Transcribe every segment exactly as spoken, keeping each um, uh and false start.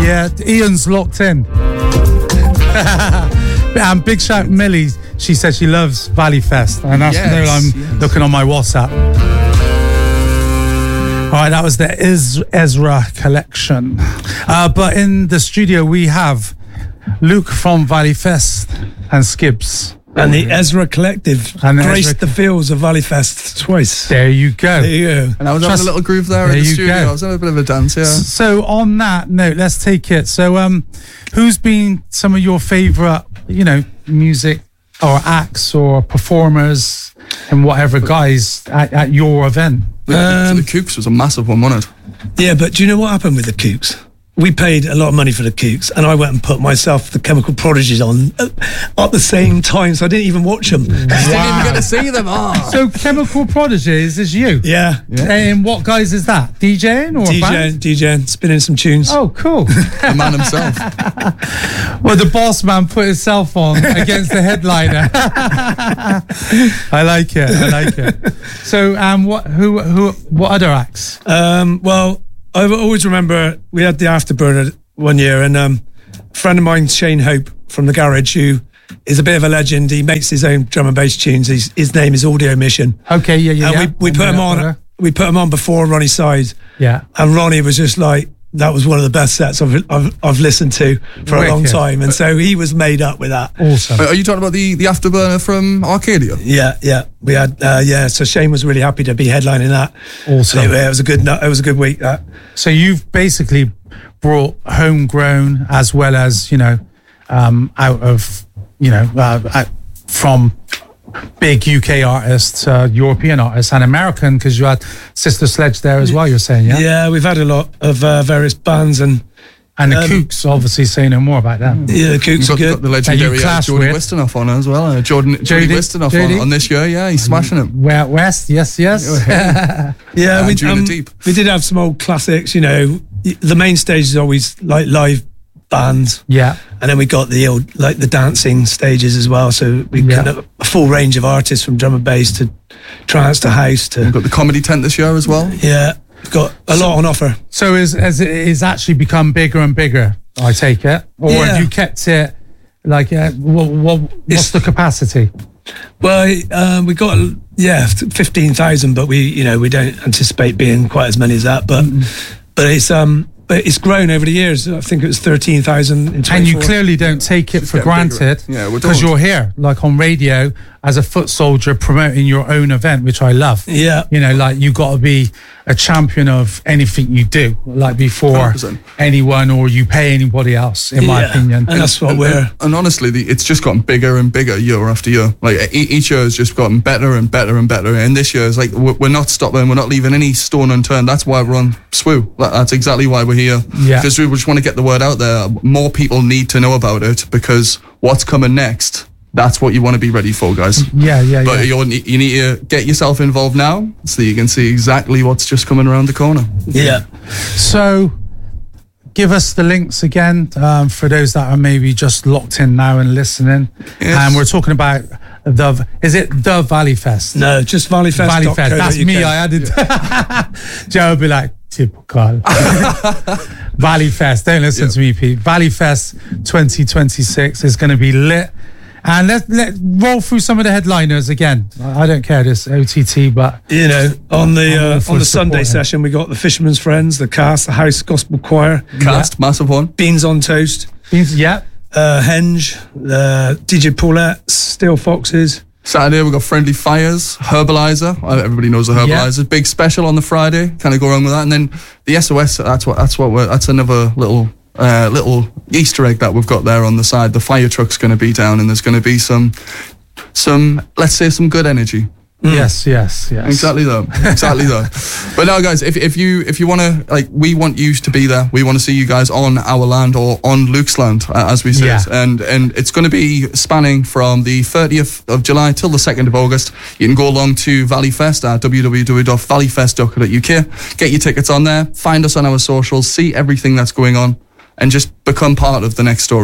yeah. Ian's locked in. And big shout Millie. She said she loves Valley Fest, and that's yes, no, I'm yes. looking on my WhatsApp. All right, that was the Iz- Ezra collection. Uh, but in the studio we have Luke from Valley Fest and Skibbs. And the Ezra Collective And the graced Ezra- the fields of Valley Fest twice. There you go. There you go. And I was Trust- having a little groove there, there in the you studio. go. I was having a bit of a dance, yeah. So on that note, let's take it. So um, who's been some of your favourite, you know, music or acts or performers and whatever guys at, at your event? Um, the Kooks was a massive one, wasn't it? Yeah, but do you know what happened with the Kooks? We paid a lot of money for the Kooks, and I went and put myself the Chemical Prodigies on at, at the same time, so I didn't even watch them. Didn't even get to see them. Oh. So Chemical Prodigies is you? Yeah. And what guys is that? DJing or DJing, band? DJing, spinning some tunes. Oh, cool. The man himself. Well, the boss man put himself on against the headliner. I like it. I like it. So, um, what, who, who, what other acts? Um, well, I always remember we had the Afterburner one year, and um, a friend of mine, Shane Hope from the Garage, who is a bit of a legend. He makes his own drum and bass tunes. He's, his name is Audio Mission. Okay, yeah, yeah. And yeah. we, we put him on. We put him on before Ronnie Side. Yeah. And Ronnie was just like, that was one of the best sets I've I've, I've listened to for Wicked. a long time, and so he was made up with that. Awesome. Are you talking about the, the Afterburner from Arcadia? Yeah, yeah, we had uh, yeah. So Shane was really happy to be headlining that. Awesome. Anyway, it was a good no- it was a good week. That So you've basically brought homegrown as well as, you know, um, out of, you know, uh, out from big U K artists, uh, European artists, and American, because you had Sister Sledge there as well, you're saying, yeah? yeah, we've had a lot of uh, various bands, and And the Um, Kooks, obviously, say no more about that. yeah, the Kooks You've are got, good. got the legendary uh, clash Jody with? Wisternoff on as well. Uh, Jordan, Jody, Jody- Wisternoff Jody? on, on this year, yeah, he's smashing it. Where West, yes, yes. Yeah, Uh, we, Julia um, Deep. we did have some old classics. You know, the main stage is always like live bands, Yeah. and then we got the old like the dancing stages as well. So we Yeah. kind of a full range of artists from drum and bass to trance to house to We've got the comedy tent this year as well. yeah, we've got a lot on offer. So is, has it is actually become bigger and bigger, I take it? Or Yeah. have you kept it, like, uh, what, what, what's It's- the capacity? Well, um, we got yeah fifteen thousand, but we you know we don't anticipate being quite as many as that. But but it's um but it's grown over the years. I think it was thirteen thousand in And twenty-four. you clearly don't take it for getting bigger. granted, Yeah, we because don't. you're here, like on radio, as a foot soldier promoting your own event, which I love. Yeah. You know, like you got to be a champion of anything you do, like before one hundred percent. anyone or you pay anybody else, in my Yeah. opinion. And that's what and, we're. and, and honestly, the, it's just gotten bigger and bigger year after year. Like e- each year has just gotten better and better and better. And this year is like we're, we're not stopping. We're not leaving any stone unturned. That's why we're on S W O. That- That's exactly why we're here. Yeah. Because we just want to get the word out there. More people need to know about it, because what's coming next, that's what you want to be ready for, guys. Yeah, yeah, But yeah. you you need to get yourself involved now, so you can see exactly what's just coming around the corner. Yeah. So, give us the links again um, for those that are maybe just locked in now and listening. Yes. And we're talking about the, is it the Valley Fest? No, just Valley Fest. Valley Fest. That's me. I added. Joe would be like, typical. Valley Fest. Don't listen Yeah. to me, Pete. Valley Fest twenty twenty-six is going to be lit. And let's let roll through some of the headliners again. I I don't care this O T T, but You know, on the I'm all uh, for on the Sunday supporting. session, we got the Fisherman's Friends, the Cast, the House Gospel Choir, Cast, massive one. Beans on Toast, yeah. uh, Henge, uh, D J Paulette, Steel Foxes. Saturday we've got Friendly Fires, Herbalizer. Uh, Everybody knows the Herbalizer. Big special on the Friday. Kind of go around with that, and then the S O S. That's what. That's what. We're, that's another little uh, little Easter egg that we've got there on the side. The fire truck's going to be down, and there's going to be some some let's say some good energy. Yes, yes, yes. Exactly that. Exactly that. But now, guys, if if you if you want to, like, we want you to be there. We want to see you guys on our land or on Luke's land, uh, as we say. Yeah. And and it's going to be spanning from the thirtieth of July till the second of August. You can go along to Valley Fest at w w w dot valley fest dot co dot u k. Get your tickets on there. Find us on our socials. See everything that's going on, and just become part of the next story.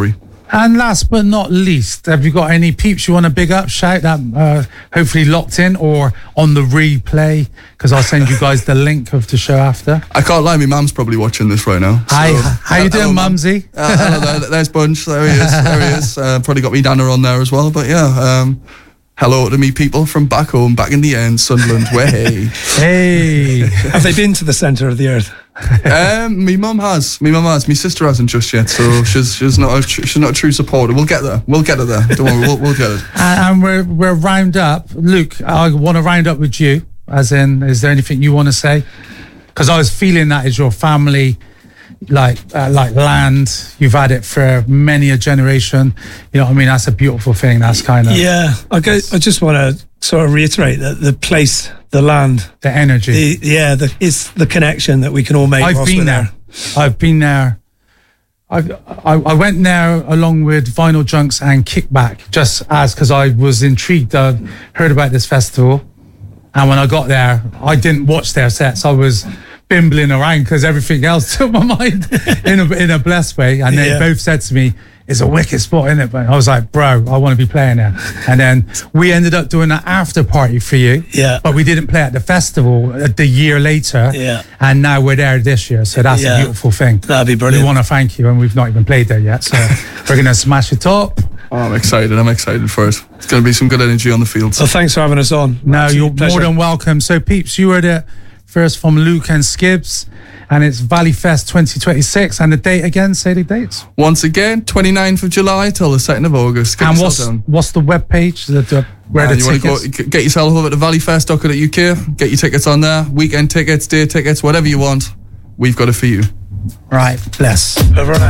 And last but not least, have you got any peeps you want to big up, shout that uh, hopefully locked in or on the replay? Because I'll send you guys the link of the show after. I can't lie, my mum's probably watching this right now. Hi, so, how you doing, Mumsy? Uh, hello there, there's Bunch. There he is. There he is. Uh, probably got me Dana on there as well. But yeah, um, hello to me people from back home, back in the end, Sunderland. Where hey, hey, have they been to the centre of the earth? um, me mum has. Me mum has. Me sister hasn't just yet, so she's she's not a tr- she's not a true supporter. We'll get there. We'll get her there. Don't worry. We'll, we'll get it. And, and we're we're round up. Luke, I want to round up with you. As in, is there anything you want to say? Because I was feeling that is your family, like uh, like land. You've had it for many a generation. You know what I mean? That's a beautiful thing. That's kind of yeah. I go, I just want to sort of reiterate that the place, the land, the energy. The, yeah, the, it's the connection that we can all make. I've whilst been we're there. I've been there. I've, I I went there along with Vinyl Junks and Kickback, just as because I was intrigued. I heard about this festival, and when I got there, I didn't watch their sets. I was bimbling around because everything else took my mind in a in a blessed way. And they Yeah. both said to me, "It's a wicked spot, isn't it?" But I was like, "Bro, I want to be playing there." And then we ended up doing an after party for you. Yeah. But we didn't play at the festival uh, the year later. Yeah. And now we're there this year, so that's Yeah. a beautiful thing. That'd be We brilliant. want to thank you, and we've not even played there yet, so we're gonna smash it up. Oh, I'm excited. I'm excited for it. It's going to be some good energy on the field. So thanks for having us on. No, Absolute you're pleasure. more than welcome. So, peeps, you heard it first from Luke and Skibbs, and it's Valley Fest twenty twenty-six. And the date again, say the dates. Once again, twenty-ninth of July till the second of August. Get And yourself what's down. what's the webpage? The, the, where Uh, the you want to go tickets? g- get yourself over to valley fest dot co dot U K, get your tickets on there, weekend tickets, day tickets, whatever you want, we've got it for you. Right, bless. Over and out.